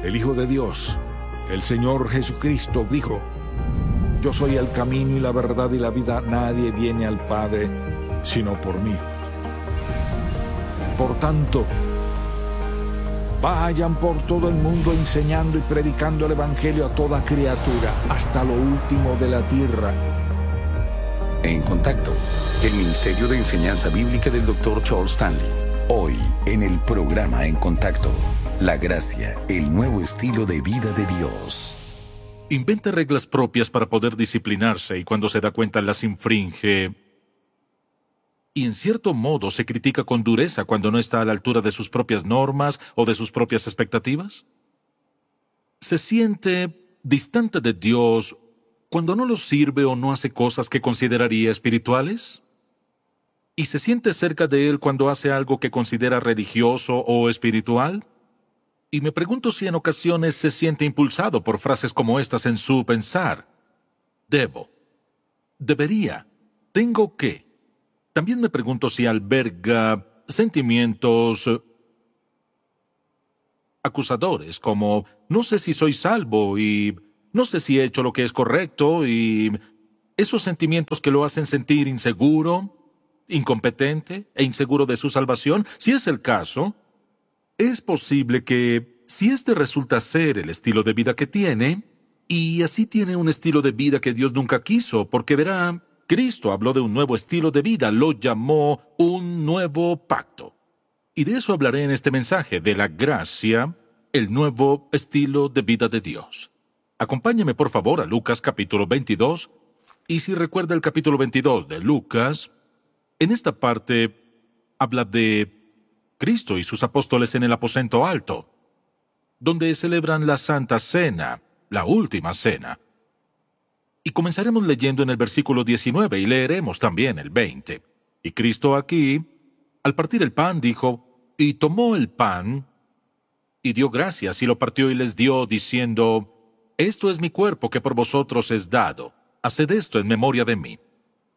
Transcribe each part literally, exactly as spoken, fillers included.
el Hijo de Dios, el Señor Jesucristo, dijo: yo soy el camino y la verdad y la vida. Nadie viene al Padre sino por mí. Por tanto, vayan por todo el mundo enseñando y predicando el Evangelio a toda criatura, hasta lo último de la tierra. En Contacto, el Ministerio de Enseñanza Bíblica del doctor Charles Stanley. Hoy, en el programa En Contacto, la gracia, el nuevo estilo de vida de Dios. Inventa reglas propias para poder disciplinarse y cuando se da cuenta las infringe. Y en cierto modo se critica con dureza cuando no está a la altura de sus propias normas o de sus propias expectativas. Se siente distante de Dios cuando no lo sirve o no hace cosas que consideraría espirituales. Y se siente cerca de Él cuando hace algo que considera religioso o espiritual. Y me pregunto si en ocasiones se siente impulsado por frases como estas en su pensar. Debo. Debería. Tengo que. También me pregunto si alberga sentimientos acusadores como no sé si soy salvo y no sé si he hecho lo que es correcto y esos sentimientos que lo hacen sentir inseguro, incompetente e inseguro de su salvación. Si es el caso, es posible que, si este resulta ser el estilo de vida que tiene, y así tiene un estilo de vida que Dios nunca quiso, porque verá, Cristo habló de un nuevo estilo de vida, lo llamó un nuevo pacto. Y de eso hablaré en este mensaje, de la gracia, el nuevo estilo de vida de Dios. Acompáñeme por favor a Lucas capítulo veintidós, y si recuerda el capítulo veintidós de Lucas, en esta parte habla de Cristo y sus apóstoles en el aposento alto, donde celebran la Santa Cena, la última cena. Y comenzaremos leyendo en el versículo diecinueve y leeremos también el veinte. Y Cristo aquí, al partir el pan, dijo, y tomó el pan, y dio gracias, y lo partió y les dio, diciendo, esto es mi cuerpo que por vosotros es dado, haced esto en memoria de mí.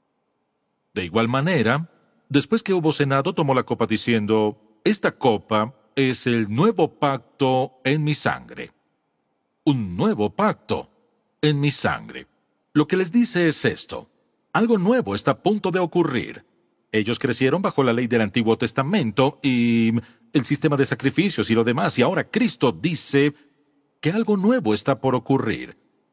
De igual manera, después que hubo cenado, tomó la copa diciendo, esta copa es el nuevo pacto en mi sangre. Un nuevo pacto en mi sangre. Lo que les dice es esto. Algo nuevo está a punto de ocurrir. Ellos crecieron bajo la ley del Antiguo Testamento y el sistema de sacrificios y lo demás, y ahora Cristo dice que algo nuevo está por ocurrir.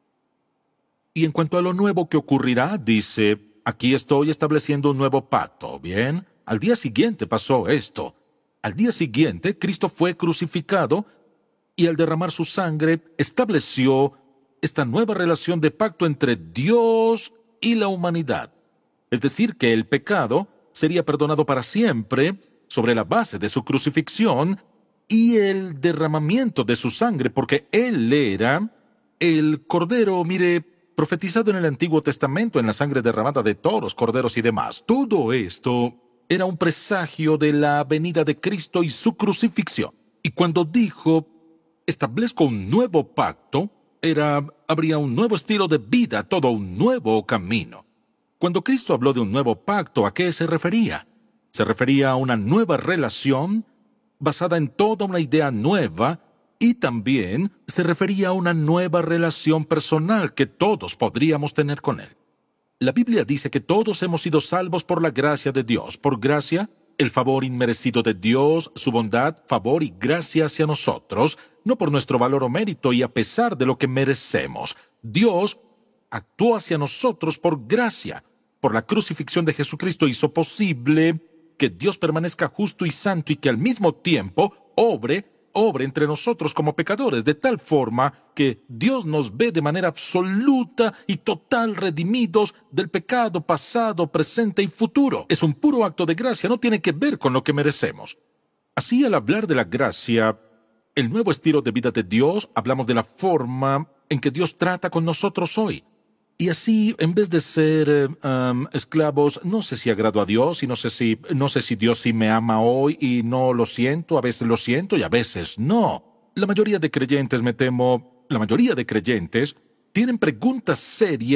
Y en cuanto a lo nuevo que ocurrirá, dice, aquí estoy estableciendo un nuevo pacto, ¿bien? Al día siguiente pasó esto. Al día siguiente, Cristo fue crucificado y al derramar su sangre estableció esta nueva relación de pacto entre Dios y la humanidad. Es decir, que el pecado sería perdonado para siempre sobre la base de su crucifixión y el derramamiento de su sangre, porque Él era el Cordero, mire, profetizado en el Antiguo Testamento en la sangre derramada de toros, corderos y demás. Todo esto era un presagio de la venida de Cristo y su crucifixión. Y cuando dijo, establezco un nuevo pacto, era, habría un nuevo estilo de vida, todo un nuevo camino. Cuando Cristo habló de un nuevo pacto, ¿a qué se refería? Se refería a una nueva relación basada en toda una idea nueva y también se refería a una nueva relación personal que todos podríamos tener con Él. La Biblia dice que todos hemos sido salvos por la gracia de Dios. Por gracia, el favor inmerecido de Dios, su bondad, favor y gracia hacia nosotros, no por nuestro valor o mérito y a pesar de lo que merecemos. Dios actuó hacia nosotros por gracia. Por la crucifixión de Jesucristo hizo posible que Dios permanezca justo y santo y que al mismo tiempo obre obre entre nosotros como pecadores, de tal forma que Dios nos ve de manera absoluta y total redimidos del pecado pasado, presente y futuro. Es un puro acto de gracia, no tiene que ver con lo que merecemos. Así, al hablar de la gracia, el nuevo estilo de vida de Dios, hablamos de la forma en que Dios trata con nosotros hoy. Y así, en vez de ser um, esclavos, no sé si agrado a Dios y no sé si, no sé si Dios sí me ama hoy y no lo siento, a veces lo siento y a veces no. La mayoría de creyentes, me temo, la mayoría de creyentes tienen preguntas serias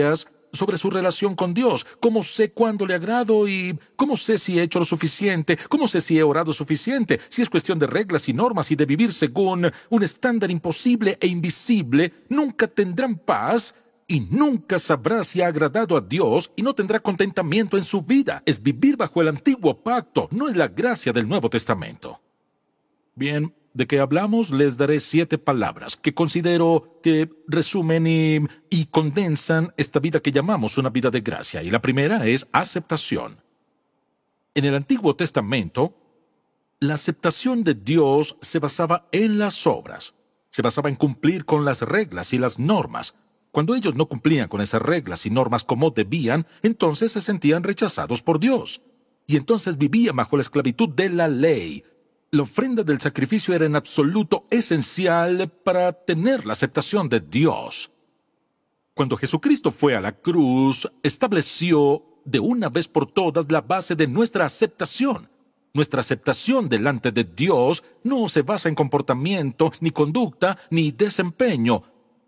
sobre su relación con Dios. ¿Cómo sé cuándo le agrado y cómo sé si he hecho lo suficiente? ¿Cómo sé si he orado suficiente? Si es cuestión de reglas y normas y de vivir según un estándar imposible e invisible, nunca tendrán paz y nunca sabrá si ha agradado a Dios y no tendrá contentamiento en su vida. Es vivir bajo el antiguo pacto, no es la gracia del Nuevo Testamento. Bien, ¿de qué hablamos? Les daré siete palabras que considero que resumen y, y condensan esta vida que llamamos una vida de gracia. Y la primera es aceptación. En el Antiguo Testamento, la aceptación de Dios se basaba en las obras. Se basaba en cumplir con las reglas y las normas. Cuando ellos no cumplían con esas reglas y normas como debían, entonces se sentían rechazados por Dios. Y entonces vivían bajo la esclavitud de la ley. La ofrenda del sacrificio era en absoluto esencial para tener la aceptación de Dios. Cuando Jesucristo fue a la cruz, estableció de una vez por todas la base de nuestra aceptación. Nuestra aceptación delante de Dios no se basa en comportamiento, ni conducta, ni desempeño,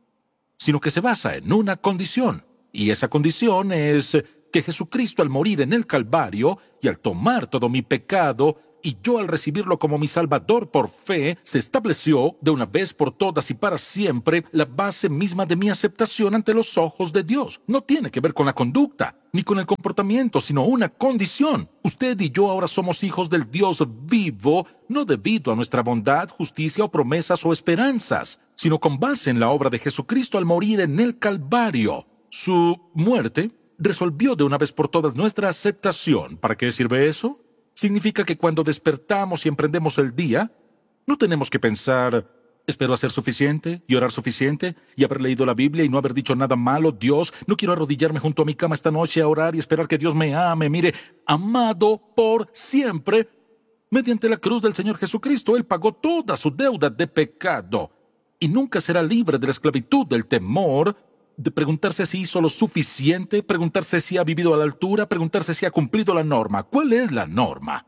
sino que se basa en una condición. Y esa condición es que Jesucristo al morir en el Calvario y al tomar todo mi pecado, y yo al recibirlo como mi Salvador por fe, se estableció de una vez por todas y para siempre la base misma de mi aceptación ante los ojos de Dios. No tiene que ver con la conducta, ni con el comportamiento, sino una condición. Usted y yo ahora somos hijos del Dios vivo, no debido a nuestra bondad, justicia o promesas o esperanzas, sino con base en la obra de Jesucristo al morir en el Calvario. Su muerte resolvió de una vez por todas nuestra aceptación. ¿Para qué sirve eso? Significa que cuando despertamos y emprendemos el día, no tenemos que pensar, espero hacer suficiente y orar suficiente y haber leído la Biblia y no haber dicho nada malo. Dios, no quiero arrodillarme junto a mi cama esta noche a orar y esperar que Dios me ame. Mire, amado por siempre, mediante la cruz del Señor Jesucristo, Él pagó toda su deuda de pecado y nunca será libre de la esclavitud del temor, de preguntarse si hizo lo suficiente, preguntarse si ha vivido a la altura, preguntarse si ha cumplido la norma. ¿Cuál es la norma?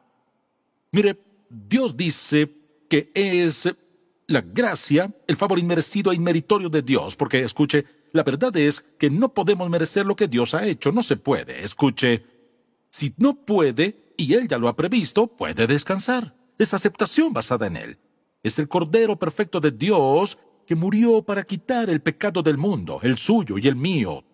Mire, Dios dice que es la gracia, el favor inmerecido e inmeritorio de Dios, porque, escuche, la verdad es que no podemos merecer lo que Dios ha hecho, no se puede. Escuche, si no puede, y Él ya lo ha previsto, puede descansar. Es aceptación basada en Él. Es el Cordero perfecto de Dios que murió para quitar el pecado del mundo, el suyo y el mío.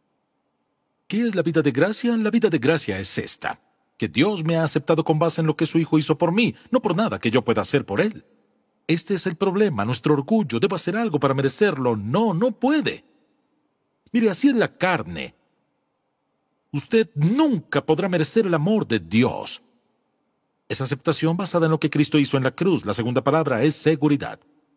¿Qué es la vida de gracia? La vida de gracia es esta, que Dios me ha aceptado con base en lo que su Hijo hizo por mí, no por nada que yo pueda hacer por Él. Este es el problema, nuestro orgullo. ¿Debo hacer algo para merecerlo? No, no puede. Mire, así es la carne. Usted nunca podrá merecer el amor de Dios. Es aceptación basada en lo que Cristo hizo en la cruz. La segunda palabra es seguridad.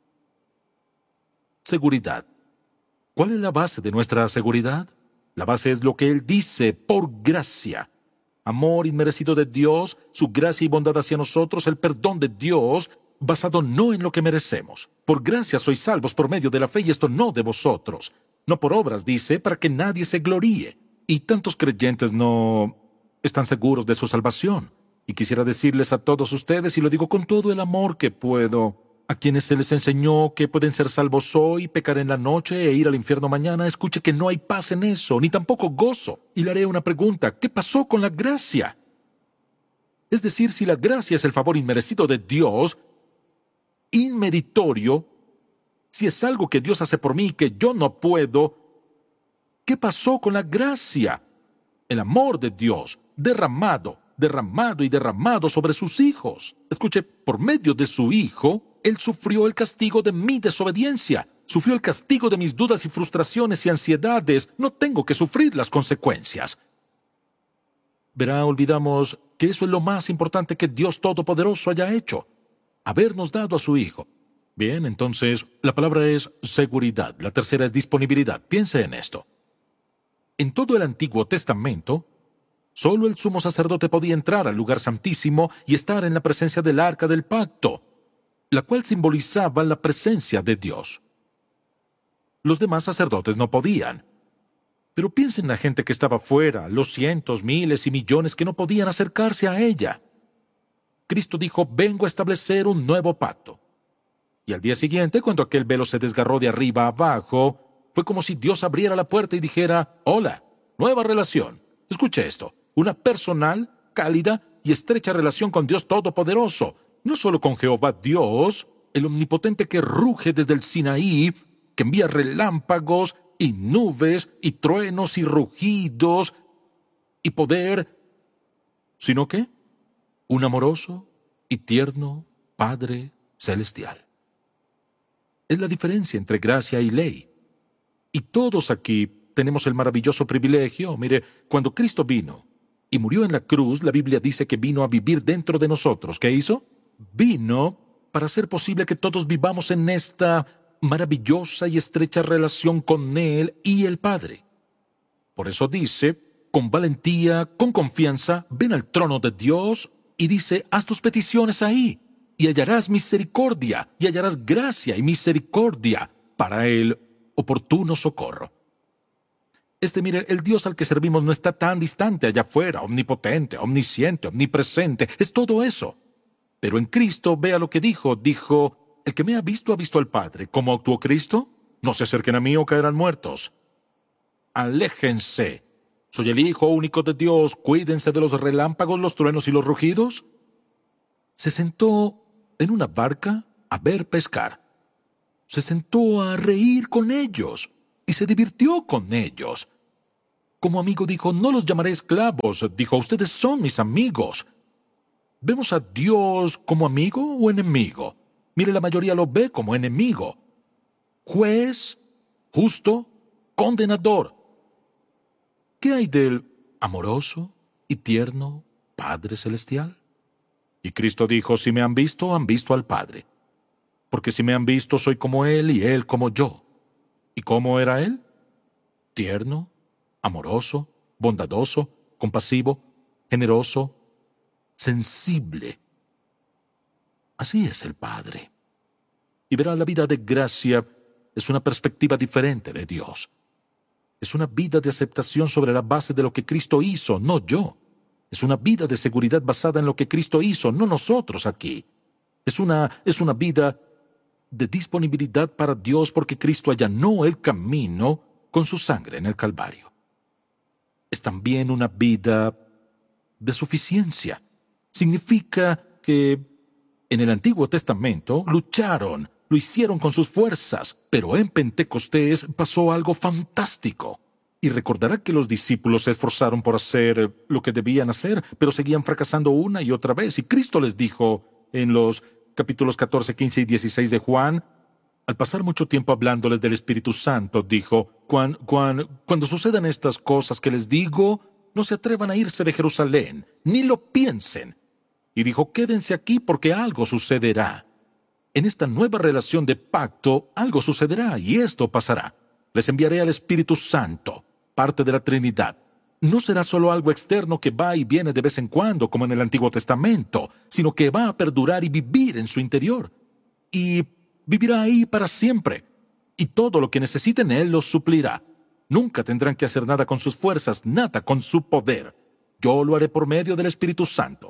Seguridad. ¿Cuál es la base de nuestra seguridad? La base es lo que Él dice, por gracia. Amor inmerecido de Dios, su gracia y bondad hacia nosotros, el perdón de Dios, basado no en lo que merecemos. Por gracia sois salvos por medio de la fe, y esto no de vosotros. No por obras, dice, para que nadie se gloríe. Y tantos creyentes no están seguros de su salvación. Y quisiera decirles a todos ustedes, y lo digo con todo el amor que puedo, a quienes se les enseñó que pueden ser salvos hoy, pecar en la noche e ir al infierno mañana, escuche que no hay paz en eso, ni tampoco gozo. Y le haré una pregunta, ¿qué pasó con la gracia? Es decir, si la gracia es el favor inmerecido de Dios, inmeritorio, si es algo que Dios hace por mí y que yo no puedo, ¿qué pasó con la gracia? El amor de Dios, derramado, derramado y derramado sobre sus hijos. Escuche, por medio de su Hijo, Él sufrió el castigo de mi desobediencia, sufrió el castigo de mis dudas y frustraciones y ansiedades. No tengo que sufrir las consecuencias. Verá, olvidamos que eso es lo más importante que Dios Todopoderoso haya hecho, habernos dado a su Hijo. Bien, entonces, la palabra es seguridad, la tercera es disponibilidad. Piense en esto. En todo el Antiguo Testamento, solo el sumo sacerdote podía entrar al lugar santísimo y estar en la presencia del arca del pacto, la cual simbolizaba la presencia de Dios. Los demás sacerdotes no podían. Pero piensen en la gente que estaba fuera, los cientos, miles y millones que no podían acercarse a ella. Cristo dijo, vengo a establecer un nuevo pacto. Y al día siguiente, cuando aquel velo se desgarró de arriba a abajo, fue como si Dios abriera la puerta y dijera, hola, nueva relación. Escuche esto, una personal, cálida y estrecha relación con Dios Todopoderoso. No solo con Jehová Dios, el omnipotente que ruge desde el Sinaí, que envía relámpagos y nubes y truenos y rugidos y poder, sino que un amoroso y tierno Padre celestial. Es la diferencia entre gracia y ley. Y todos aquí tenemos el maravilloso privilegio. Mire, cuando Cristo vino y murió en la cruz, la Biblia dice que vino a vivir dentro de nosotros. ¿Qué hizo? Vino para hacer posible que todos vivamos en esta maravillosa y estrecha relación con Él y el Padre. Por eso dice, con valentía, con confianza, ven al trono de Dios y dice, haz tus peticiones ahí, y hallarás misericordia, y hallarás gracia y misericordia para el oportuno socorro. Este, mire, el Dios al que servimos no está tan distante allá afuera, omnipotente, omnisciente, omnipresente, es todo eso. Pero en Cristo, vea lo que dijo, dijo, el que me ha visto ha visto al Padre. ¿Cómo actuó Cristo? No se acerquen a mí o caerán muertos. Aléjense. Soy el Hijo único de Dios, cuídense de los relámpagos, los truenos y los rugidos. Se sentó en una barca a ver pescar. Se sentó a reír con ellos y se divirtió con ellos. Como amigo dijo, no los llamaré esclavos, dijo, ustedes son mis amigos. ¿Vemos a Dios como amigo o enemigo? Mire, la mayoría lo ve como enemigo. Juez, justo, condenador. ¿Qué hay del amoroso y tierno Padre Celestial? Y Cristo dijo, si me han visto, han visto al Padre. Porque si me han visto, soy como Él y Él como yo. ¿Y cómo era Él? Tierno, amoroso, bondadoso, compasivo, generoso, sensible. Así es el Padre. Y verá, la vida de gracia es una perspectiva diferente de Dios. Es una vida de aceptación sobre la base de lo que Cristo hizo, no yo. Es una vida de seguridad basada en lo que Cristo hizo, no nosotros aquí. Es una, es una vida de disponibilidad para Dios porque Cristo allanó el camino con su sangre en el Calvario. Es también una vida de suficiencia. Significa que en el Antiguo Testamento lucharon, lo hicieron con sus fuerzas, pero en Pentecostés pasó algo fantástico. Y recordará que los discípulos se esforzaron por hacer lo que debían hacer, pero seguían fracasando una y otra vez. Y Cristo les dijo en los capítulos catorce, quince y dieciséis de Juan, al pasar mucho tiempo hablándoles del Espíritu Santo, dijo, cuando, cuando, cuando sucedan estas cosas que les digo, no se atrevan a irse de Jerusalén, ni lo piensen. Y dijo, quédense aquí porque algo sucederá. En esta nueva relación de pacto, algo sucederá y esto pasará. Les enviaré al Espíritu Santo, parte de la Trinidad. No será solo algo externo que va y viene de vez en cuando, como en el Antiguo Testamento, sino que va a perdurar y vivir en su interior. Y vivirá ahí para siempre. Y todo lo que necesiten Él los suplirá. Nunca tendrán que hacer nada con sus fuerzas, nada con su poder. Yo lo haré por medio del Espíritu Santo.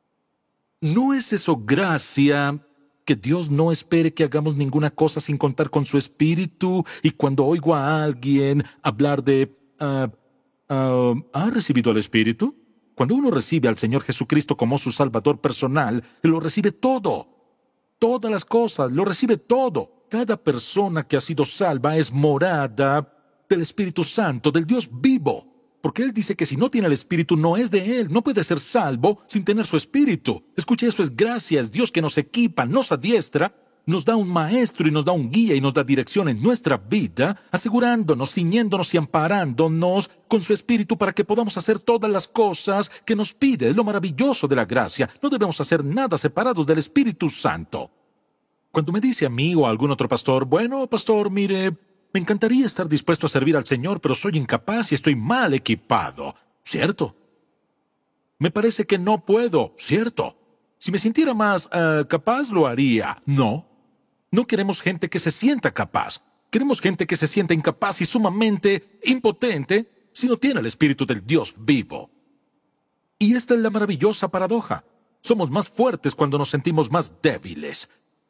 ¿No es eso gracia? Que Dios no espere que hagamos ninguna cosa sin contar con su Espíritu, y cuando oigo a alguien hablar de uh, uh, ¿ha recibido el Espíritu? Cuando uno recibe al Señor Jesucristo como su Salvador personal, lo recibe todo. Todas las cosas, lo recibe todo. Cada persona que ha sido salva es morada del Espíritu Santo, del Dios vivo. Porque Él dice que si no tiene el Espíritu no es de Él, no puede ser salvo sin tener su Espíritu. Escuche, eso es gracia, es Dios que nos equipa, nos adiestra, nos da un maestro y nos da un guía y nos da dirección en nuestra vida, asegurándonos, ciñéndonos y amparándonos con su Espíritu para que podamos hacer todas las cosas que nos pide. Es lo maravilloso de la gracia. No debemos hacer nada separados del Espíritu Santo. Cuando me dice a mí o a algún otro pastor, bueno, pastor, mire, me encantaría estar dispuesto a servir al Señor, pero soy incapaz y estoy mal equipado. ¿Cierto? Me parece que no puedo. ¿Cierto? Si me sintiera más uh, capaz, lo haría. No. No queremos gente que se sienta capaz. Queremos gente que se sienta incapaz y sumamente impotente si no tiene el Espíritu del Dios vivo. Y esta es la maravillosa paradoja. Somos más fuertes cuando nos sentimos más débiles.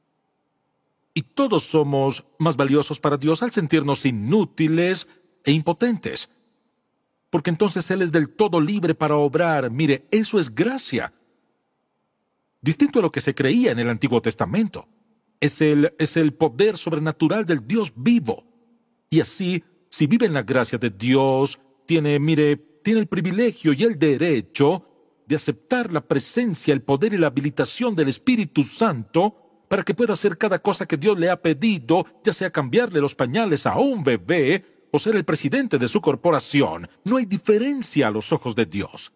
Y todos somos más valiosos para Dios al sentirnos inútiles e impotentes. porque entonces Él es del todo libre para obrar. Mire, eso es gracia. Distinto a lo que se creía en el Antiguo Testamento. Es el, es el poder sobrenatural del Dios vivo. Y así, si vive en la gracia de Dios, tiene, mire, tiene el privilegio y el derecho de aceptar la presencia, el poder y la habilitación del Espíritu Santo para que pueda hacer cada cosa que Dios le ha pedido, ya sea cambiarle los pañales a un bebé o ser el presidente de su corporación. No hay diferencia a los ojos de Dios.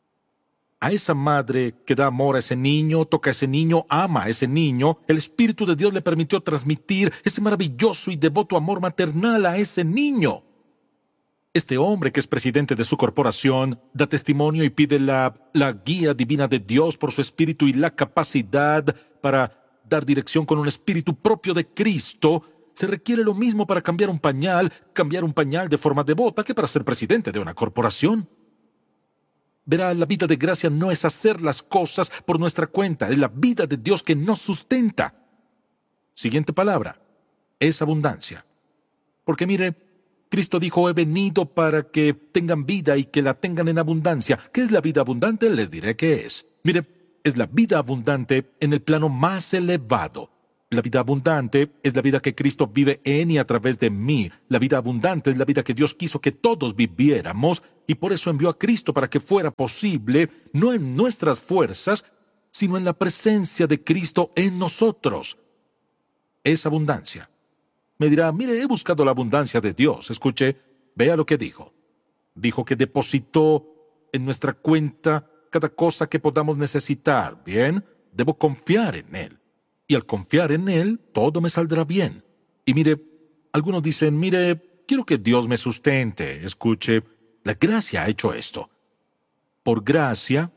A esa madre que da amor a ese niño, toca a ese niño, ama a ese niño, el Espíritu de Dios le permitió transmitir ese maravilloso y devoto amor maternal a ese niño. Este hombre que es presidente de su corporación da testimonio y pide la, la guía divina de Dios por su espíritu y la capacidad para dar dirección con un espíritu propio de Cristo. Se requiere lo mismo para cambiar un pañal, cambiar un pañal de forma devota que para ser presidente de una corporación. Verá, la vida de gracia no es hacer las cosas por nuestra cuenta, es la vida de Dios que nos sustenta. Siguiente palabra, es abundancia. Porque mire, Cristo dijo, he venido para que tengan vida y que la tengan en abundancia. ¿Qué es la vida abundante? Les diré qué es. Mire, es la vida abundante en el plano más elevado. La vida abundante es la vida que Cristo vive en y a través de mí. La vida abundante es la vida que Dios quiso que todos viviéramos y por eso envió a Cristo para que fuera posible, no en nuestras fuerzas, sino en la presencia de Cristo en nosotros. Es abundancia. Me dirá, mire, he buscado la abundancia de Dios. Escuche, vea lo que dijo. Dijo que depositó en nuestra cuenta cada cosa que podamos necesitar. Bien, debo confiar en Él. Y al confiar en Él, todo me saldrá bien. Y mire, algunos dicen, mire, quiero que Dios me sustente. Escuche, la gracia ha hecho esto. Por gracia,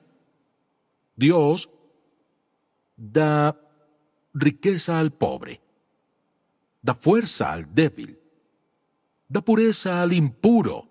Dios da riqueza al pobre. Da fuerza al débil, da pureza al impuro,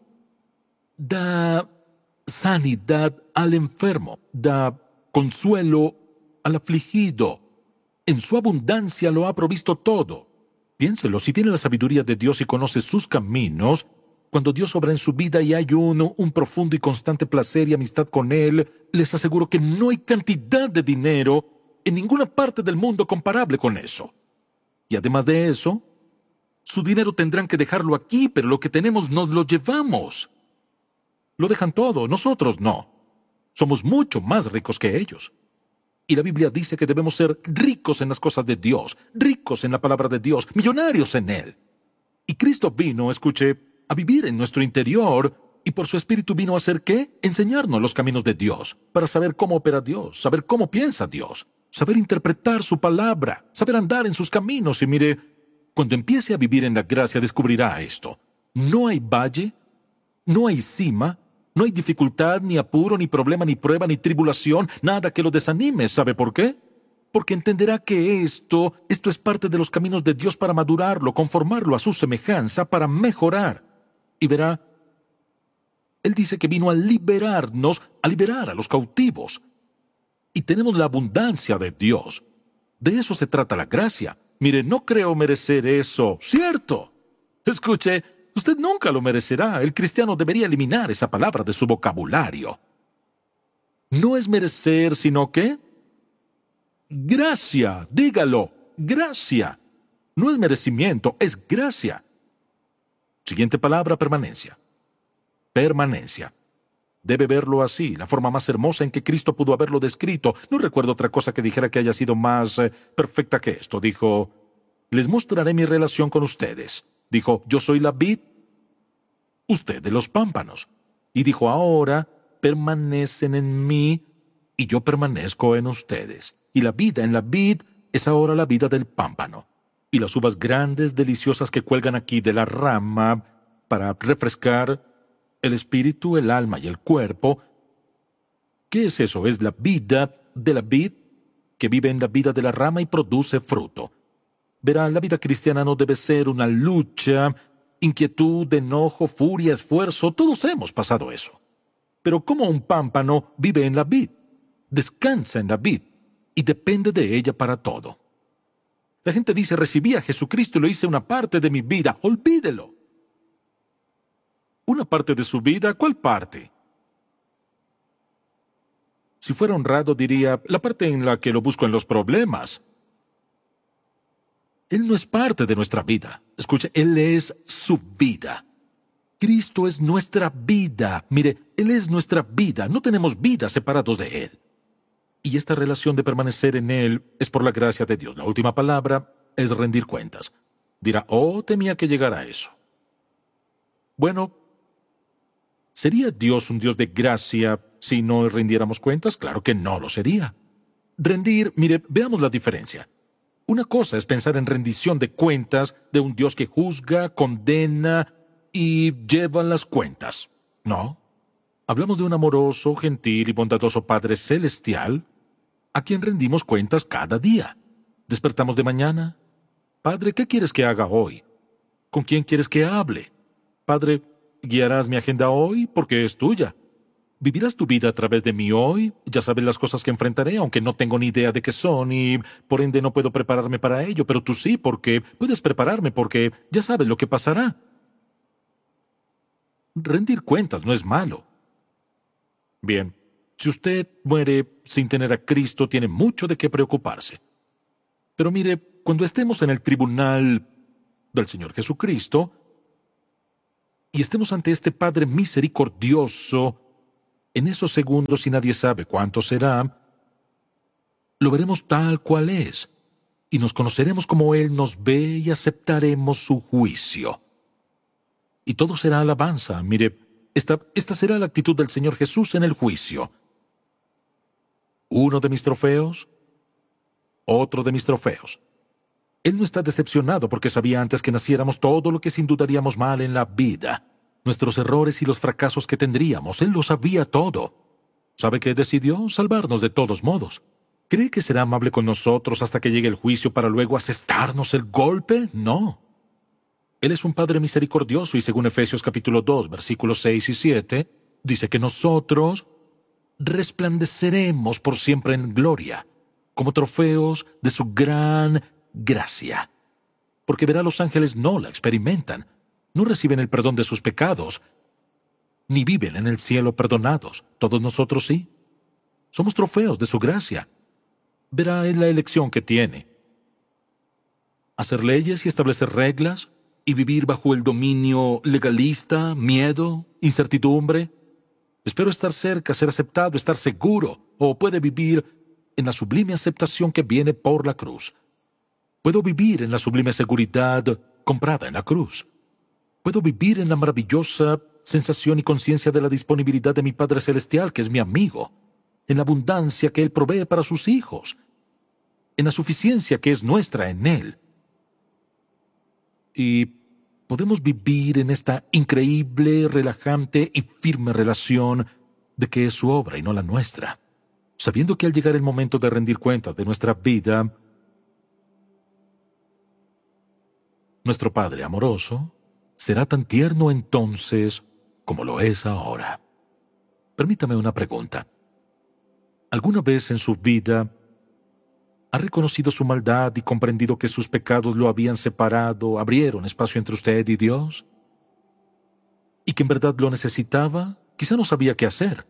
da sanidad al enfermo, da consuelo al afligido. En su abundancia lo ha provisto todo. Piénselo, si tiene la sabiduría de Dios y conoce sus caminos, cuando Dios obra en su vida y hay uno, un profundo y constante placer y amistad con Él, les aseguro que no hay cantidad de dinero en ninguna parte del mundo comparable con eso. Y además de eso, su dinero tendrán que dejarlo aquí, pero lo que tenemos nos lo llevamos. Lo dejan todo, nosotros no. Somos mucho más ricos que ellos. Y la Biblia dice que debemos ser ricos en las cosas de Dios, ricos en la palabra de Dios, millonarios en Él. Y Cristo vino, escuche, a vivir en nuestro interior, y por su Espíritu vino a hacer ¿qué? Enseñarnos los caminos de Dios, para saber cómo opera Dios, saber cómo piensa Dios, saber interpretar su palabra, saber andar en sus caminos. Y mire, cuando empiece a vivir en la gracia descubrirá esto. No hay valle, no hay cima, no hay dificultad, ni apuro, ni problema, ni prueba, ni tribulación, nada que lo desanime. ¿Sabe por qué? Porque entenderá que esto, esto es parte de los caminos de Dios para madurarlo, conformarlo a su semejanza, para mejorar. Y verá, Él dice que vino a liberarnos, a liberar a los cautivos. Y tenemos la abundancia de Dios. De eso se trata la gracia. Mire, no creo merecer eso. ¡Cierto! Escuche, usted nunca lo merecerá. El cristiano debería eliminar esa palabra de su vocabulario. No es merecer, sino que gracia. Dígalo, gracia. No es merecimiento, es gracia. Siguiente palabra, permanencia. Permanencia. Debe verlo así, la forma más hermosa en que Cristo pudo haberlo descrito. No recuerdo otra cosa que dijera que haya sido más eh, perfecta que esto. Dijo, les mostraré mi relación con ustedes. Dijo, yo soy la vid, usted de los pámpanos. Y dijo, ahora permanecen en mí y yo permanezco en ustedes. Y la vida en la vid es ahora la vida del pámpano. Y las uvas grandes, deliciosas que cuelgan aquí de la rama para refrescar el espíritu, el alma y el cuerpo. ¿Qué es eso? Es la vida de la vid que vive en la vida de la rama y produce fruto. Verá, la vida cristiana no debe ser una lucha, inquietud, enojo, furia, esfuerzo. Todos hemos pasado eso. Pero como un pámpano vive en la vid, descansa en la vid y depende de ella para todo. La gente dice, recibí a Jesucristo y lo hice una parte de mi vida. Olvídelo. ¿Una parte de su vida? ¿Cuál parte? Si fuera honrado, diría, la parte en la que lo busco en los problemas. Él no es parte de nuestra vida. Escuche, Él es su vida. Cristo es nuestra vida. Mire, Él es nuestra vida. No tenemos vida separados de Él. Y esta relación de permanecer en Él es por la gracia de Dios. La última palabra es rendir cuentas. Dirá, oh, temía que llegara a eso. Bueno, ¿sería Dios un Dios de gracia si no rindiéramos cuentas? Claro que no lo sería. Rendir, mire, veamos la diferencia. Una cosa es pensar en rendición de cuentas de un Dios que juzga, condena y lleva las cuentas. No. Hablamos de un amoroso, gentil y bondadoso Padre Celestial a quien rendimos cuentas cada día. Despertamos de mañana. Padre, ¿qué quieres que haga hoy? ¿Con quién quieres que hable? Padre, ¿guiarás mi agenda hoy? Porque es tuya. ¿Vivirás tu vida a través de mí hoy? Ya sabes las cosas que enfrentaré, aunque no tengo ni idea de qué son y por ende no puedo prepararme para ello, pero tú sí, porque puedes prepararme porque ya sabes lo que pasará. Rendir cuentas no es malo. Bien, si usted muere sin tener a Cristo, tiene mucho de qué preocuparse. Pero mire, cuando estemos en el tribunal del Señor Jesucristo y estemos ante este Padre misericordioso, en esos segundos, y nadie sabe cuánto será, lo veremos tal cual es, y nos conoceremos como Él nos ve y aceptaremos su juicio. Y todo será alabanza. Mire, esta, esta será la actitud del Señor Jesús en el juicio. Uno de mis trofeos, otro de mis trofeos. Él no está decepcionado porque sabía antes que naciéramos todo lo que sin duda haríamos mal en la vida. Nuestros errores y los fracasos que tendríamos. Él lo sabía todo. ¿Sabe qué decidió? Salvarnos de todos modos. ¿Cree que será amable con nosotros hasta que llegue el juicio para luego asestarnos el golpe? No. Él es un Padre misericordioso y según Efesios capítulo dos, versículos seis y siete, dice que nosotros resplandeceremos por siempre en gloria, como trofeos de su gran gracia. Porque verá, los ángeles no la experimentan, no reciben el perdón de sus pecados, ni viven en el cielo perdonados. Todos nosotros sí. Somos trofeos de su gracia. Verá en la elección que tiene. Hacer leyes y establecer reglas y vivir bajo el dominio legalista, miedo, incertidumbre. Espero estar cerca, ser aceptado, estar seguro, o puede vivir en la sublime aceptación que viene por la cruz. Puedo vivir en la sublime seguridad comprada en la cruz. Puedo vivir en la maravillosa sensación y conciencia de la disponibilidad de mi Padre Celestial, que es mi amigo, en la abundancia que Él provee para sus hijos, en la suficiencia que es nuestra en Él. Y podemos vivir en esta increíble, relajante y firme relación de que es su obra y no la nuestra, sabiendo que al llegar el momento de rendir cuentas de nuestra vida, nuestro Padre amoroso será tan tierno entonces como lo es ahora. Permítame una pregunta. ¿Alguna vez en su vida ha reconocido su maldad y comprendido que sus pecados lo habían separado, abrieron espacio entre usted y Dios? ¿Y que en verdad lo necesitaba? Quizá no sabía qué hacer.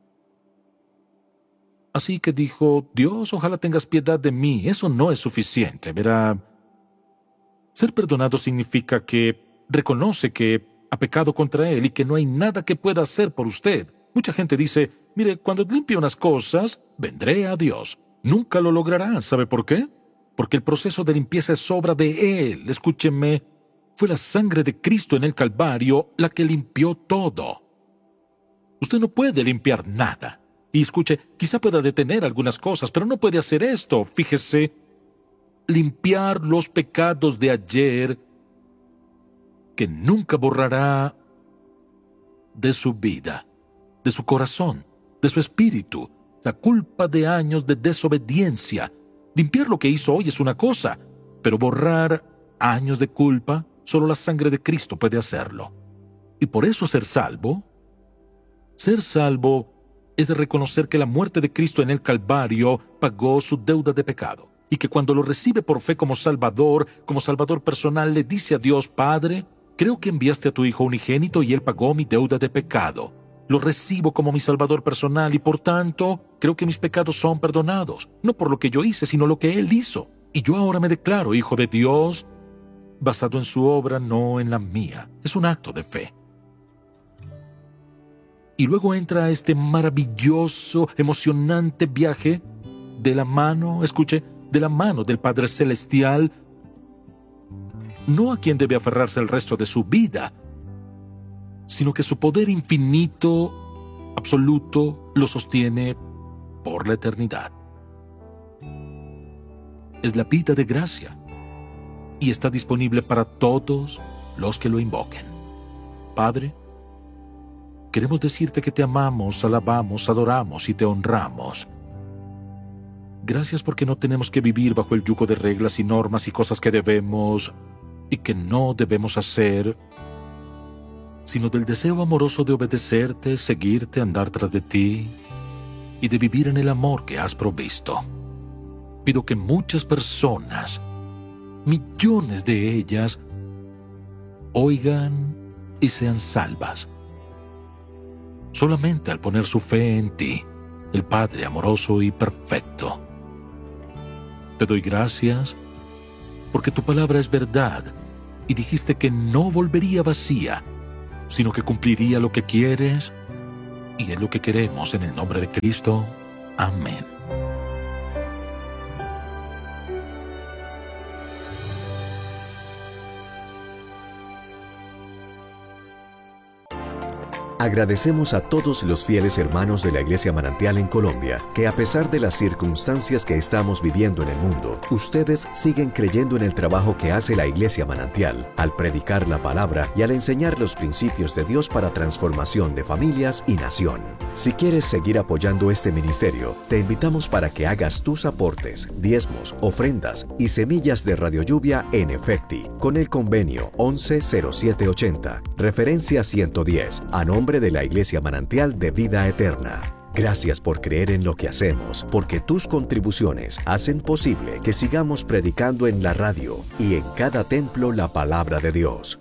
Así que dijo, Dios, ojalá tengas piedad de mí. Eso no es suficiente, verá. Ser perdonado significa que reconoce que ha pecado contra Él y que no hay nada que pueda hacer por usted. Mucha gente dice, mire, cuando limpie unas cosas, vendré a Dios. Nunca lo logrará. ¿Sabe por qué? Porque el proceso de limpieza es obra de Él. Escúcheme, fue la sangre de Cristo en el Calvario la que limpió todo. Usted no puede limpiar nada. Y escuche, quizá pueda detener algunas cosas, pero no puede hacer esto. Fíjese, limpiar los pecados de ayer que nunca borrará de su vida, de su corazón, de su espíritu, la culpa de años de desobediencia. Limpiar lo que hizo hoy es una cosa, pero borrar años de culpa, solo la sangre de Cristo puede hacerlo. Y por eso ser salvo, ser salvo es de reconocer que la muerte de Cristo en el Calvario pagó su deuda de pecado, y que cuando lo recibe por fe como Salvador, como Salvador personal, le dice a Dios, Padre, Creo que enviaste a tu Hijo unigénito y Él pagó mi deuda de pecado. Lo recibo como mi Salvador personal y por tanto creo que mis pecados son perdonados, no por lo que yo hice, sino lo que Él hizo. Y yo ahora me declaro hijo de Dios, basado en su obra, no en la mía. Es un acto de fe. Y luego entra este maravilloso, emocionante viaje de la mano, escuche, de la mano del Padre Celestial, no a quien debe aferrarse el resto de su vida, sino que su poder infinito, absoluto, lo sostiene por la eternidad. Es la vida de gracia y está disponible para todos los que lo invoquen. Padre, queremos decirte que te amamos, alabamos, adoramos y te honramos. Gracias porque no tenemos que vivir bajo el yugo de reglas y normas y cosas que debemos y que no debemos hacer, sino del deseo amoroso de obedecerte, seguirte, andar tras de ti y de vivir en el amor que has provisto. Pido que muchas personas, millones de ellas, oigan y sean salvas, solamente al poner su fe en ti, el Padre amoroso y perfecto. Te doy gracias porque tu palabra es verdad y dijiste que no volvería vacía, sino que cumpliría lo que quieres y es lo que queremos en el nombre de Cristo. Amén. Agradecemos a todos los fieles hermanos de la Iglesia Manantial en Colombia, que a pesar de las circunstancias que estamos viviendo en el mundo, ustedes siguen creyendo en el trabajo que hace la Iglesia Manantial, al predicar la palabra y al enseñar los principios de Dios para transformación de familias y nación. Si quieres seguir apoyando este ministerio, te invitamos para que hagas tus aportes, diezmos, ofrendas y semillas de Radio Lluvia en Efecti, con el convenio once cero siete ochenta, referencia ciento diez, a nombre de la Iglesia Manantial de Vida Eterna. Gracias por creer en lo que hacemos, porque tus contribuciones hacen posible que sigamos predicando en la radio y en cada templo la palabra de Dios.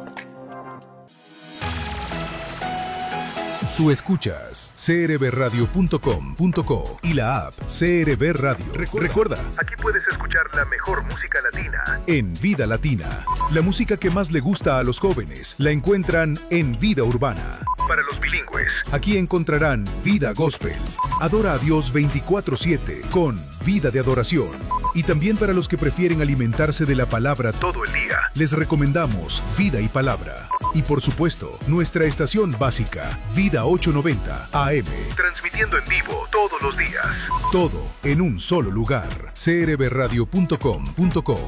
Tú escuchas c r b radio punto com punto co y la app C R B Radio. Recuerda, Recuerda, aquí puedes escuchar la mejor música latina en Vida Latina. La música que más le gusta a los jóvenes la encuentran en Vida Urbana. Para los bilingües, aquí encontrarán Vida Gospel. Adora a Dios veinticuatro siete con Vida de Adoración. Y también para los que prefieren alimentarse de la palabra todo el día, les recomendamos Vida y Palabra. Y por supuesto, nuestra estación básica, Vida ochocientos noventa A M, transmitiendo en vivo todos los días. Todo en un solo lugar. c r b radio punto com punto co.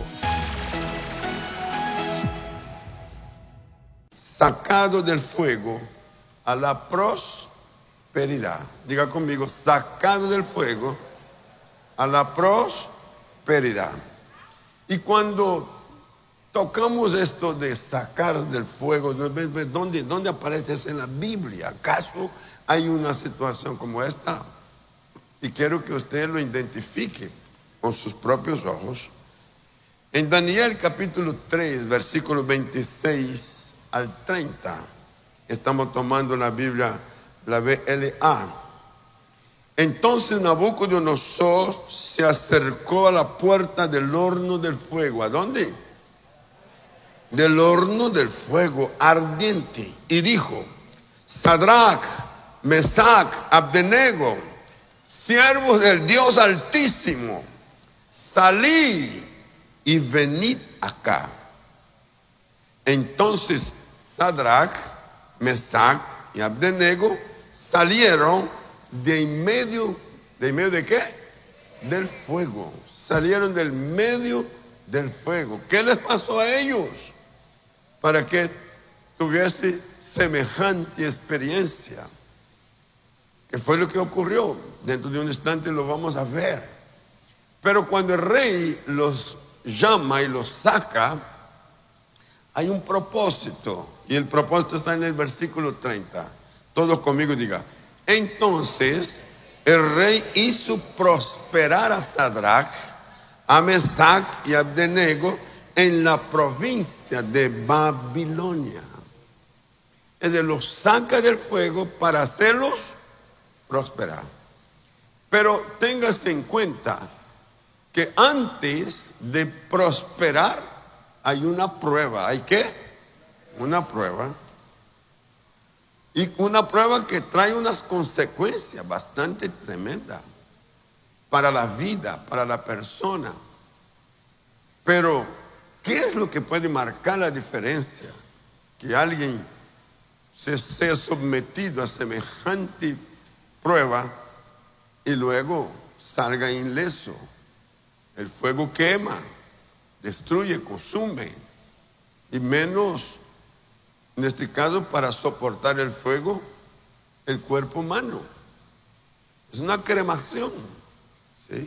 Sacado del fuego a la prosperidad. Diga conmigo, sacado del fuego a la prosperidad. Y cuando tocamos esto de sacar del fuego, ¿dónde, dónde aparece eso en la Biblia? ¿Acaso hay una situación como esta? Y quiero que usted lo identifique con sus propios ojos. En Daniel capítulo tres, versículos veintiséis al treinta, estamos tomando la Biblia, la B L A. Entonces Nabucodonosor se acercó a la puerta del horno del fuego. ¿A dónde? Del horno del fuego ardiente, y dijo: Sadrach, Mesach, Abdenego, siervos del Dios Altísimo, salid y venid acá. Entonces Sadrach, Mesach y Abdenego salieron de en medio, ¿de en medio de qué? Del fuego. Salieron del medio del fuego. ¿Qué les pasó a ellos para que tuviese semejante experiencia? ¿Qué fue lo que ocurrió? Dentro de un instante lo vamos a ver. Pero cuando el rey los llama y los saca, hay un propósito, y el propósito está en el versículo treinta. Todos conmigo digan: entonces el rey hizo prosperar a Sadrach, a Mesach y a Abdenego en la provincia de Babilonia. Es decir, los saca del fuego para hacerlos prosperar. Pero téngase en cuenta que antes de prosperar hay una prueba. ¿Hay qué? Una prueba. Y una prueba que trae unas consecuencias bastante tremendas para la vida, para la persona. Pero, ¿qué es lo que puede marcar la diferencia? Que alguien se sea sometido a semejante prueba y luego salga ileso. El fuego quema, destruye, consume, y menos, en este caso, para soportar el fuego, el cuerpo humano. Es una cremación, ¿sí?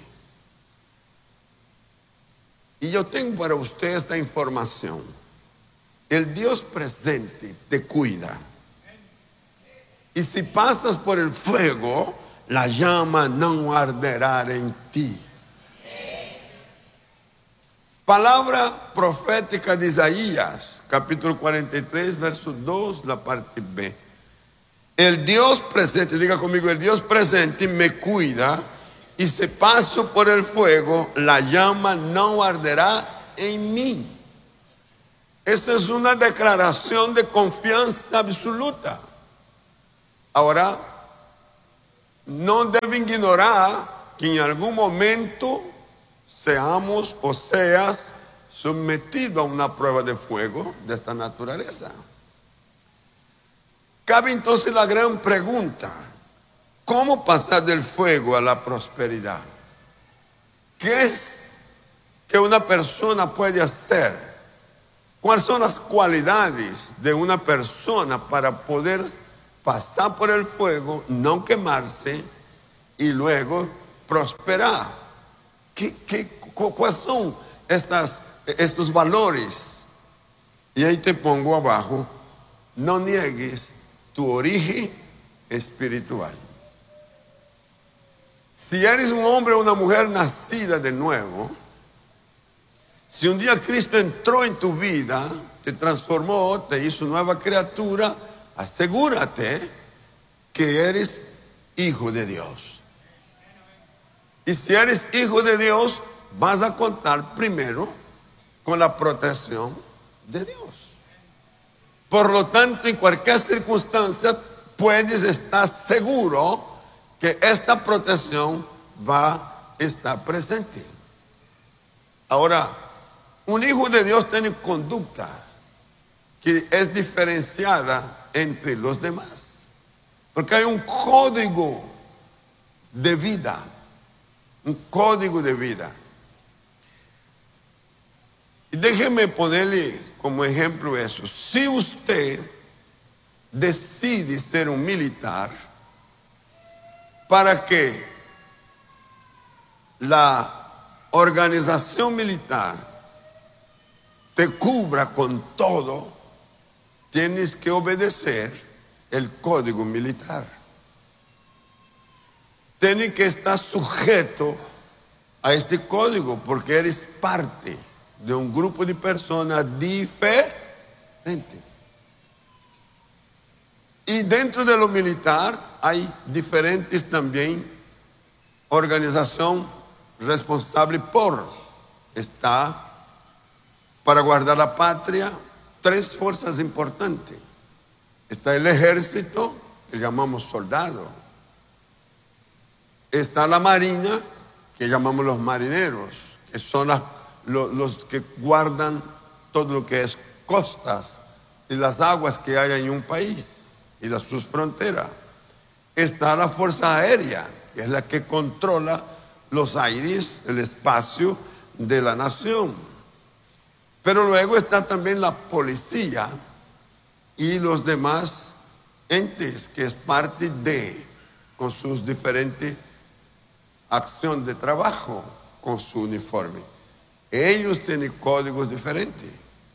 Y yo tengo para usted esta información. El Dios presente te cuida. Y si pasas por el fuego, la llama no arderá en ti. Palabra profética de Isaías, capítulo cuarenta y tres, verso dos, la parte B. El Dios presente, diga conmigo, el Dios presente me cuida, y si paso por el fuego, la llama no arderá en mí. Esta es una declaración de confianza absoluta. Ahora, no deben ignorar que en algún momento seamos o seas sometido a una prueba de fuego de esta naturaleza. Cabe entonces la gran pregunta: ¿cómo pasar del fuego a la prosperidad? ¿Qué es que una persona puede hacer? ¿Cuáles son las cualidades de una persona para poder pasar por el fuego, no quemarse y luego prosperar? ¿Qué, qué, ¿Cuáles son estas, estos valores? Y ahí te pongo abajo: no niegues tu origen espiritual. Si eres un hombre o una mujer nacida de nuevo, si un día Cristo entró en tu vida, te transformó, te hizo nueva criatura, asegúrate que eres hijo de Dios. Y si eres hijo de Dios, vas a contar primero con la protección de Dios. Por lo tanto, en cualquier circunstancia puedes estar seguro que esta protección va a estar presente. Ahora, un hijo de Dios tiene conducta que es diferenciada entre los demás, porque hay un código de vida, un código de vida. Y déjeme ponerle como ejemplo eso. Si usted decide ser un militar para que la organización militar te cubra con todo, tienes que obedecer el código militar. Tienes que estar sujeto a este código porque eres parte de un grupo de personas diferentes. Y dentro de lo militar hay diferentes también organización responsable por. Está para guardar la patria tres fuerzas importantes. Está el ejército, que llamamos soldado. Está la marina, que llamamos los marineros, que son las, los, los que guardan todo lo que es costas y las aguas que hay en un país y las sus fronteras. Está la fuerza aérea, que es la que controla los aires, el espacio de la nación. Pero luego está también la policía y los demás entes que es parte de, con sus diferentes acciones de trabajo, con su uniforme. Ellos tienen códigos diferentes.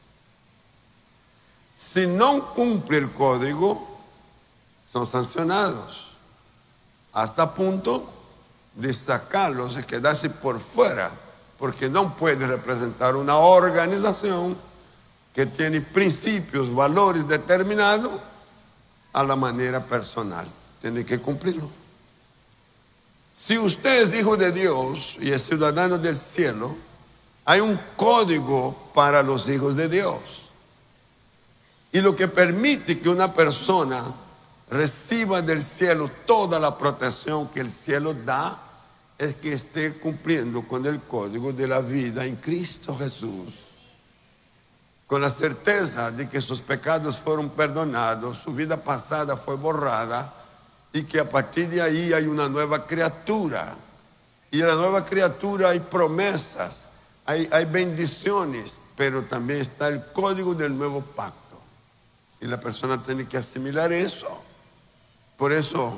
Si no cumple el código, son sancionados hasta punto de sacarlos y quedarse por fuera porque no puede representar una organización que tiene principios, valores determinados a la manera personal. Tiene que cumplirlo. Si usted es hijo de Dios y es ciudadano del cielo, hay un código para los hijos de Dios. Y lo que permite que una persona reciba del cielo toda la protección que el cielo da es que esté cumpliendo con el código de la vida en Cristo Jesús, con la certeza de que sus pecados fueron perdonados, su vida pasada fue borrada y que a partir de ahí hay una nueva criatura. Y en la nueva criatura hay promesas, hay, hay bendiciones, pero también está el código del nuevo pacto. Y la persona tiene que asimilar eso. Por eso,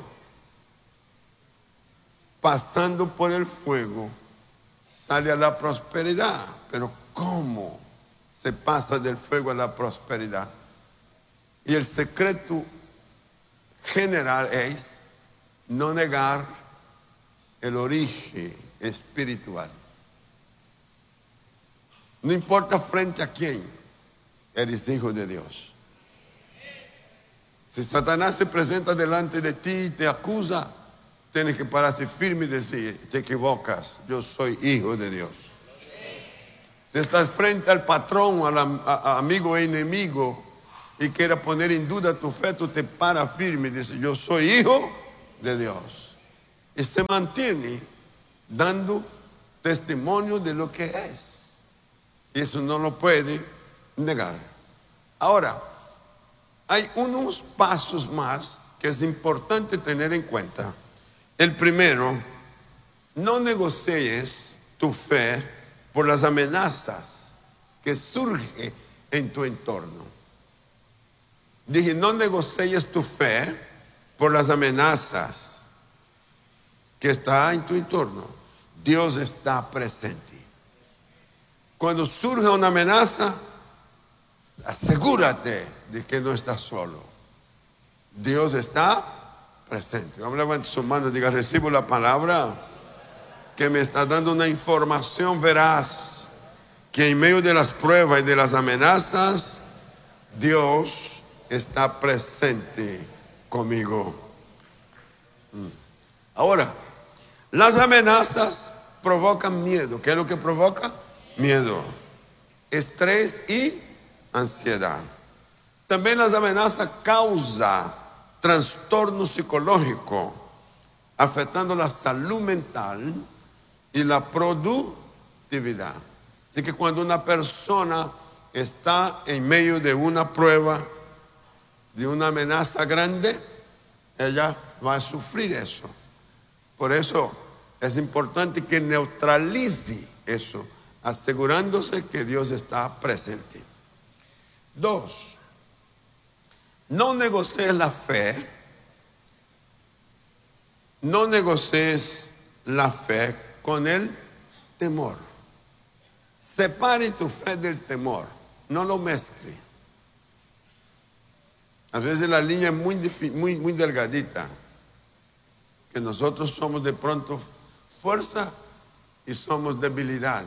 pasando por el fuego, sale a la prosperidad. Pero ¿cómo se pasa del fuego a la prosperidad? Y el secreto general es no negar el origen espiritual. No importa frente a quién, eres hijo de Dios. Si Satanás se presenta delante de ti y te acusa, tienes que pararse firme y decir: te equivocas, yo soy hijo de Dios. Si estás frente al patrón, al a, a amigo e enemigo, y quiera poner en duda tu fe, tú te paras firme y dices: yo soy hijo de Dios. Y se mantiene dando testimonio de lo que es. Y eso no lo puede negar. Ahora, hay unos pasos más que es importante tener en cuenta. El primero, no negocies tu fe por las amenazas que surgen en tu entorno. Dije, no negocies tu fe por las amenazas que están en tu entorno. Dios está presente. Cuando surge una amenaza, asegúrate de que no estás solo. Dios está presente. Vamos a levantar su mano y diga: recibo la palabra que me está dando una información veraz, que en medio de las pruebas y de las amenazas, Dios está presente conmigo. Ahora, las amenazas provocan miedo. ¿Qué es lo que provoca? Miedo, estrés y ansiedad. También las amenazas causan trastorno psicológico, afectando la salud mental y la productividad. Así que cuando una persona está en medio de una prueba, de una amenaza grande, ella va a sufrir eso. Por eso es importante que neutralice eso, asegurándose que Dios está presente. Dos, no negocies la fe, no negocies la fe con el temor. Separe tu fe del temor, no lo mezcle. A veces la línea es muy, muy, muy delgadita, que nosotros somos de pronto fuerza y somos debilidad.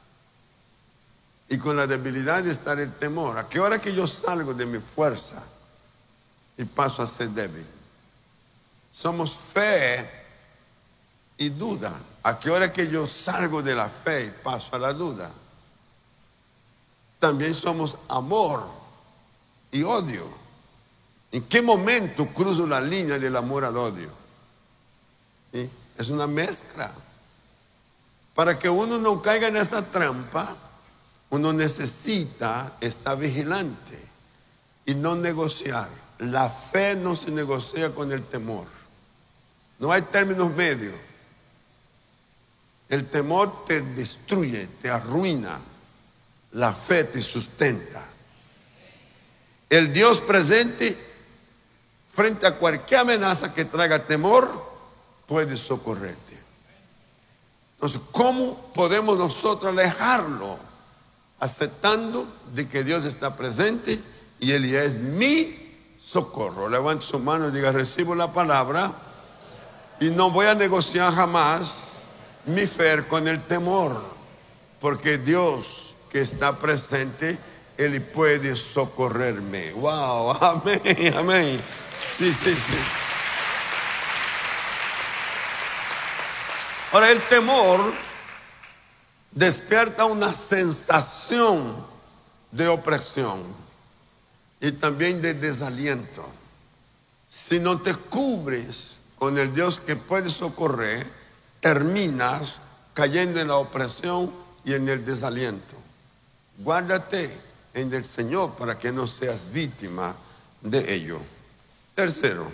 Y con la debilidad está el temor. ¿A qué hora que yo salgo de mi fuerza y paso a ser débil? Somos fe y duda. ¿A qué hora que yo salgo de la fe y paso a la duda? También somos amor y odio. ¿En qué momento cruzo la línea del amor al odio? ¿Sí? Es una mezcla. Para que uno no caiga en esa trampa, uno necesita estar vigilante y no negociar. La fe no se negocia con el temor. No hay términos medios. El temor te destruye, te arruina. La fe te sustenta. El Dios presente, frente a cualquier amenaza que traiga temor, puede socorrerte. Entonces, ¿cómo podemos nosotros alejarlo? Aceptando de que Dios está presente y Él es mi socorro. Levante su mano y diga: recibo la palabra y no voy a negociar jamás mi fe con el temor. porque Dios que está presente, Él puede socorrerme. Wow, amén, amén. Sí, sí, sí. Ahora, el temor despierta una sensación de opresión y también de desaliento. Si no te cubres con el Dios que puede socorrer, terminas cayendo en la opresión y en el desaliento. Guárdate en el Señor para que no seas víctima de ello. Tercero,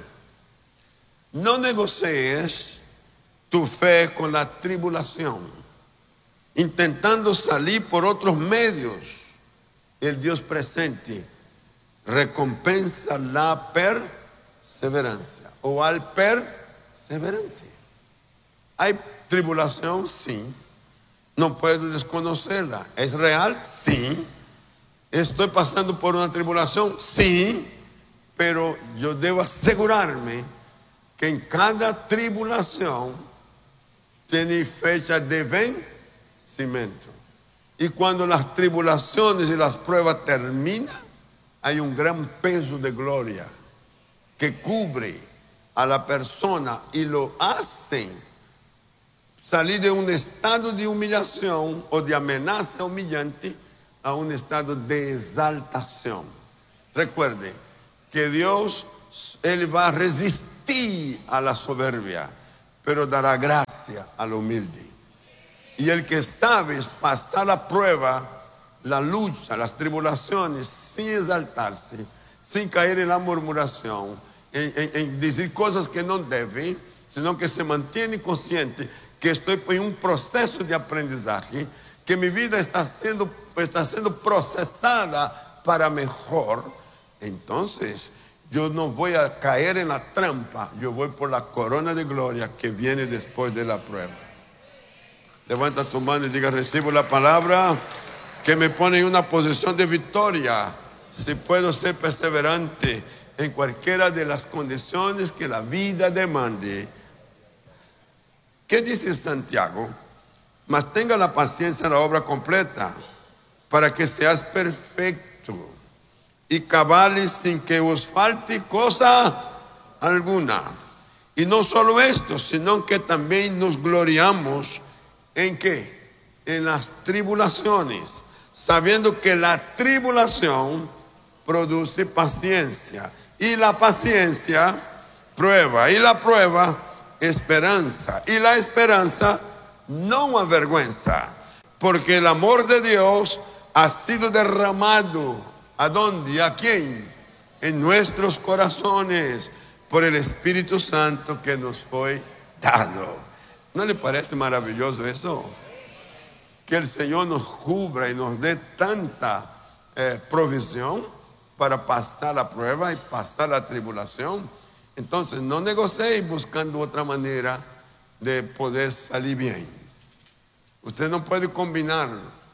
no negocies tu fe con la tribulación, intentando salir por otros medios. El Dios presente recompensa la perseverancia o al perseverante. ¿Hay tribulación? Sí. No puedo desconocerla. ¿Es real? Sí. ¿Estoy pasando por una tribulación? Sí. Pero yo debo asegurarme que en cada tribulación tiene fecha de vencimiento. Y cuando las tribulaciones y las pruebas terminan, hay un gran peso de gloria que cubre a la persona y lo hacen salir de un estado de humillación o de amenaza humillante a un estado de exaltación. Recuerde que Dios, Él va a resistir a la soberbia, pero dará gracia al humilde. Y el que sabe pasar la prueba, la lucha, las tribulaciones, sin exaltarse, sin caer en la murmuración, en, en, en decir cosas que no debe, sino que se mantiene consciente que estoy en un proceso de aprendizaje, que mi vida está siendo, está siendo procesada para mejor. Entonces, yo no voy a caer en la trampa, yo voy por la corona de gloria que viene después de la prueba. Levanta tu mano y diga: recibo la palabra que me pone en una posición de victoria. Si puedo ser perseverante en cualquiera de las condiciones que la vida demande. ¿Qué dice Santiago? Mas tenga la paciencia en la obra completa, para que seas perfecto y cabales sin que os falte cosa alguna. Y no solo esto, sino que también nos gloriamos en qué, en las tribulaciones, sabiendo que la tribulación produce paciencia, y la paciencia prueba, y la prueba esperanza, y la esperanza no avergüenza, porque el amor de Dios ha sido derramado. ¿A dónde? ¿Y a quién? En nuestros corazones, por el Espíritu Santo que nos fue dado. ¿No le parece maravilloso eso? Que el Señor nos cubra y nos dé tanta eh, provisión para pasar la prueba y pasar la tribulación. Entonces no negociéis buscando otra manera de poder salir bien. Usted no puede combinar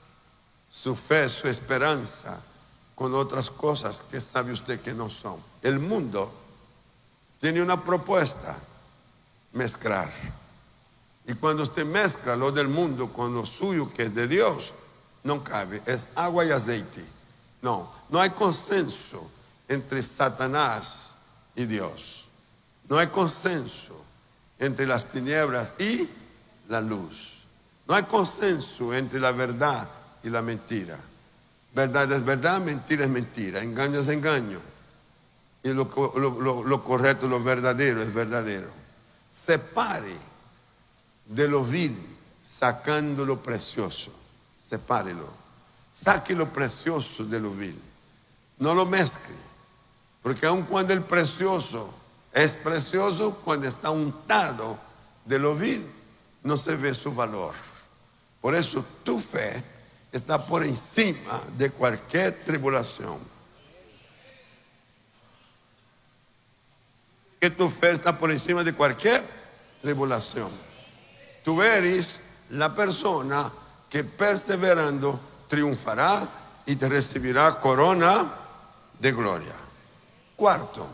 su fe, su esperanza con otras cosas que sabe usted que no son. El mundo tiene una propuesta: mezclar. Y cuando usted mezcla lo del mundo con lo suyo que es de Dios, no cabe, es agua y aceite. No, no hay consenso entre Satanás y Dios. No hay consenso entre las tinieblas y la luz. No hay consenso entre la verdad y la mentira. Verdad es verdad, mentira es mentira, engaño es engaño. Y lo, lo, lo, lo correcto, lo verdadero es verdadero. Separe de lo vil, sacando lo precioso. Sepárelo. Saque lo precioso de lo vil. No lo mezcle. Porque aun cuando el precioso es precioso, cuando está untado de lo vil, no se ve su valor. Por eso tu fe está por encima de cualquier tribulación. Que tu fe está por encima de cualquier tribulación. Tú eres la persona que perseverando triunfará y te recibirá corona de gloria. Cuarto,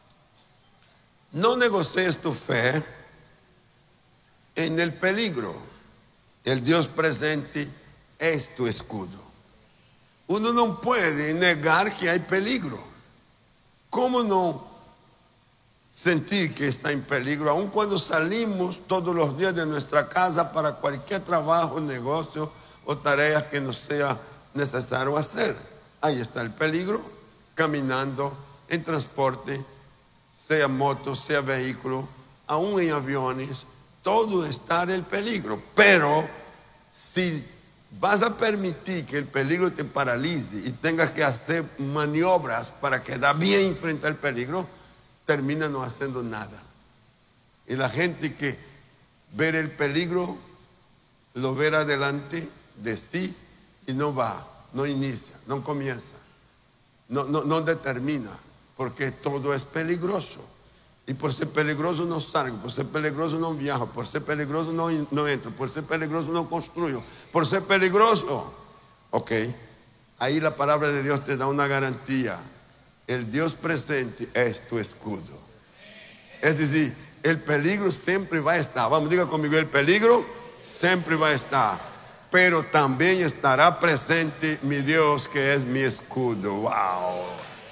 no negocies tu fe en el peligro. El Dios presente es tu escudo. Uno no puede negar que hay peligro. ¿Cómo no sentir que está en peligro? Aun cuando salimos todos los días de nuestra casa para cualquier trabajo, negocio o tarea que nos sea necesario hacer. Ahí está el peligro, caminando, en transporte, sea moto, sea vehículo, aún en aviones, todo está en el peligro. Pero si vas a permitir que el peligro te paralice y tengas que hacer maniobras para quedar bien frente al peligro, termina no haciendo nada. Y la gente que ve el peligro, lo verá adelante de sí y no va, no inicia, no comienza, no, no, no determina, porque todo es peligroso. Y por ser peligroso no salgo, por ser peligroso no viajo, por ser peligroso no, no entro, por ser peligroso no construyo, por ser peligroso. Ok, ahí la palabra de Dios te da una garantía. El Dios presente es tu escudo. Es decir, el peligro siempre va a estar. Vamos, diga conmigo, el peligro siempre va a estar. Pero también estará presente mi Dios, que es mi escudo. Wow.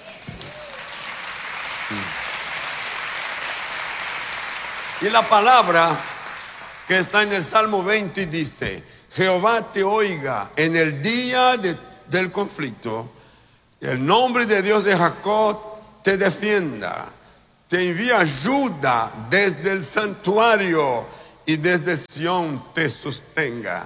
Y la palabra que está en el Salmo veinte dice: Jehová te oiga en el día de, del conflicto. El nombre de Dios de Jacob te defienda. Te envía ayuda desde el santuario y desde Sión te sostenga.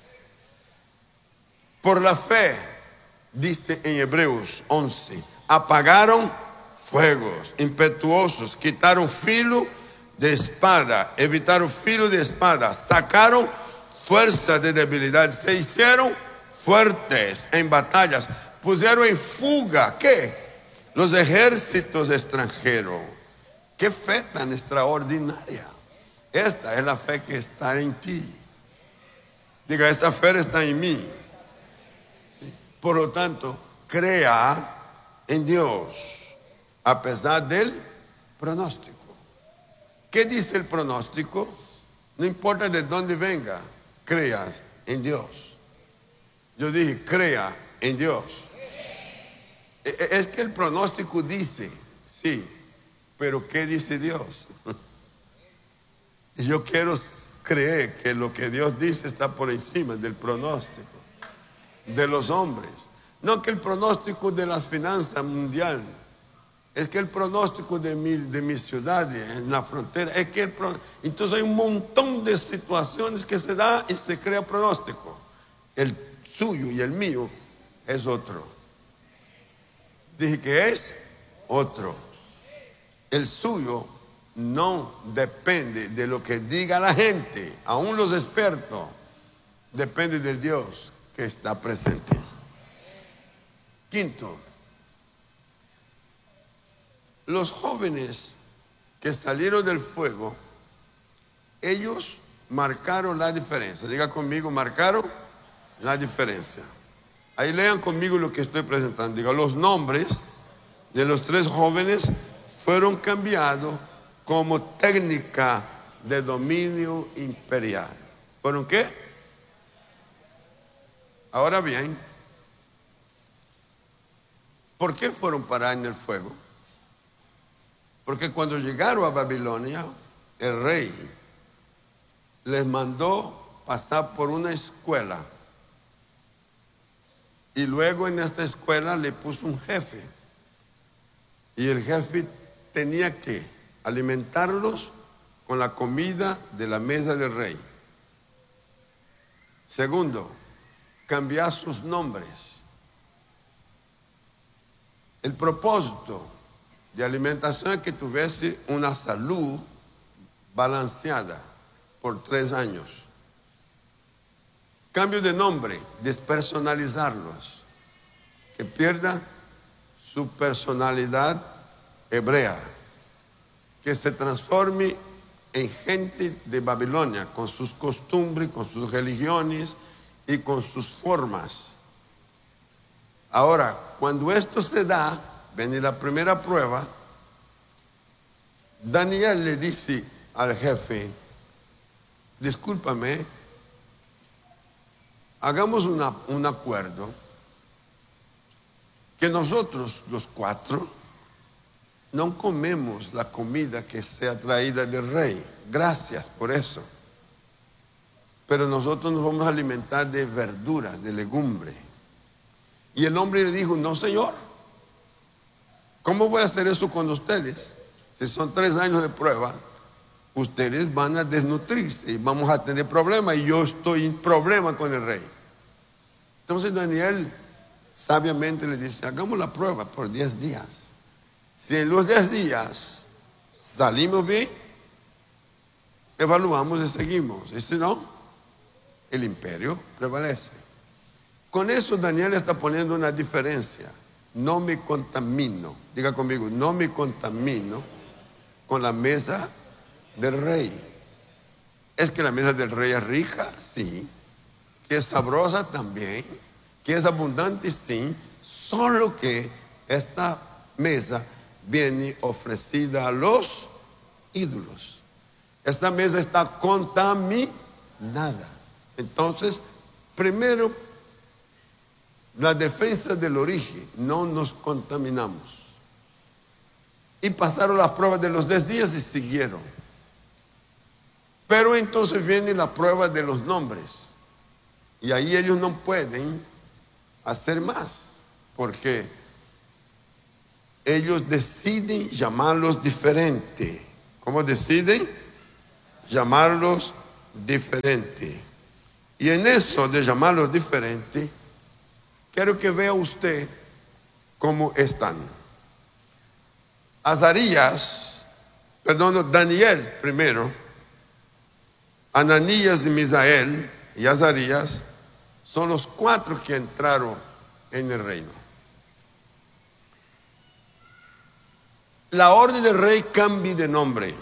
Por la fe, dice en Hebreos once, apagaron fuegos impetuosos, quitaron filo de espada, evitaron filo de espada, sacaron fuerza de debilidad, se hicieron fuertes en batallas, pusieron en fuga, ¿qué? Los ejércitos extranjeros. Qué fe tan extraordinaria. Esta es la fe que está en ti. Diga, esta fe está en mí. Sí. Por lo tanto, crea en Dios a pesar del pronóstico. ¿Qué dice el pronóstico? No importa de dónde venga, creas en Dios. Yo dije, crea en Dios. Es que el pronóstico dice, sí, pero ¿qué dice Dios? Y yo quiero creer que lo que Dios dice está por encima del pronóstico de los hombres. No que el pronóstico de las finanzas mundiales, es que el pronóstico de mi, de mi ciudad en la frontera, es que el pro... entonces hay un montón de situaciones que se da y se crea pronóstico. El suyo y el mío es otro. Dije que es otro. El suyo no depende de lo que diga la gente, aún los expertos, depende del Dios que está presente. Quinto, los jóvenes que salieron del fuego, ellos marcaron la diferencia. Diga conmigo, marcaron la diferencia. Ahí lean conmigo lo que estoy presentando. Diga, los nombres de los tres jóvenes fueron cambiados como técnica de dominio imperial. ¿Fueron qué? Ahora bien, ¿por qué fueron parar en el fuego? Porque cuando llegaron a Babilonia, el rey les mandó pasar por una escuela. Y luego en esta escuela le puso un jefe. Y el jefe tenía que alimentarlos con la comida de la mesa del rey. Segundo, cambiar sus nombres. El propósito de alimentación es que tuviese una salud balanceada por tres años. Cambio de nombre, despersonalizarlos, que pierda su personalidad hebrea, que se transforme en gente de Babilonia, con sus costumbres, con sus religiones y con sus formas. Ahora, cuando esto se da, viene la primera prueba. Daniel le dice al jefe: discúlpame, hagamos una, un acuerdo que nosotros los cuatro no comemos la comida que sea traída del rey. Gracias por eso. Pero nosotros nos vamos a alimentar de verduras, de legumbre. Y el hombre le dijo, no señor, ¿cómo voy a hacer eso con ustedes? Si son tres años de prueba, ustedes van a desnutrirse y vamos a tener problemas, y yo estoy en problema con el rey. Entonces Daniel sabiamente le dice, hagamos la prueba por diez días. Si en los diez días salimos bien, evaluamos y seguimos. Y si no, el imperio prevalece. Con eso Daniel está poniendo una diferencia. No me contamino, diga conmigo, no me contamino con la mesa del rey. Es que la mesa del rey es rica, sí. Que es sabrosa también. Que es abundante, sí. Solo que esta mesa viene ofrecida a los ídolos. Esta mesa está contaminada. Entonces, primero, la defensa del origen, no nos contaminamos. Y pasaron las pruebas de los diez días y siguieron. Pero entonces viene la prueba de los nombres. Y ahí ellos no pueden hacer más, porque ellos deciden llamarlos diferente. ¿Cómo deciden? Llamarlos diferente. Y en eso de llamarlos diferente, quiero que vea usted cómo están. Azarías, perdón, Daniel primero, Ananías y Misael y Azarías son los cuatro que entraron en el reino. La orden del rey cambia de nombre.